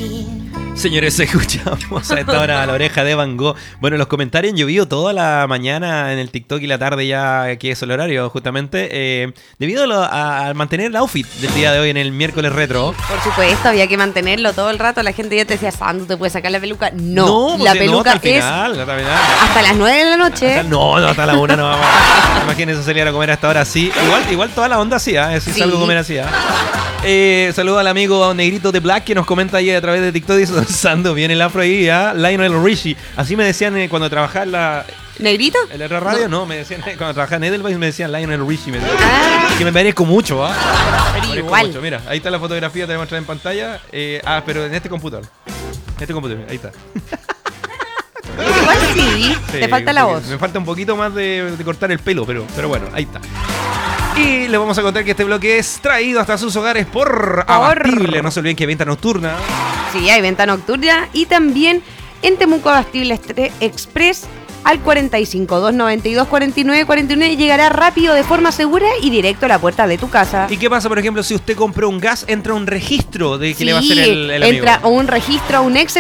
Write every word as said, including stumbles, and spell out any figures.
Señores, escuchamos a esta hora a La Oreja de Van Gogh. Bueno, los comentarios han llovido toda la mañana en el TikTok y la tarde ya, que es el horario justamente, eh, debido a, lo, a, a mantener el outfit del día de hoy en el miércoles retro. Por supuesto, había que mantenerlo todo el rato. La gente ya te decía, Santo, ¿te puedes sacar la peluca? No, No, la porque no, peluca hasta el es final, hasta el final. hasta las nueve de la noche. Hasta- no, no, hasta la una no. Imagínense salir a comer hasta ahora así. Igual, igual toda la onda así, ¿eh? Si Sí. salgo a comer así, ¿eh? Eh, saludo al amigo Negrito de Black que nos comenta ahí a través de TikTok. Dice, Sando, viene el afro ahí, ¿eh? Lionel Richie. Así me decían eh, cuando trabajaba en la, ¿Negrito? en la radio, no. no, me decían, cuando trabajaba en Edelweiss me decían Lionel Richie. Me decían, Ah. que me parezco mucho, ¿ah? Pero Me parezco igual. mucho. Mira, ahí está la fotografía, te voy a mostrar en pantalla. Eh, ah, pero en este computador. En este computador, ahí está. Igual sí, Sí, te falta la porque voz. Me falta un poquito más de, de cortar el pelo, pero, pero bueno, ahí está. Y les vamos a contar que este bloque es traído hasta sus hogares por Abastible. No se olviden que hay venta nocturna. Sí, hay venta nocturna y también en Temuco Abastible Estre- Express al cuarenta y cinco, doscientos noventa y dos, cuarenta y nueve, cuarenta y nueve llegará rápido, de forma segura y directo a la puerta de tu casa. ¿Y qué pasa, por ejemplo, si usted compró un gas, entra un registro de que Sí, le va a hacer el, el amigo? entra a un registro, a un Excel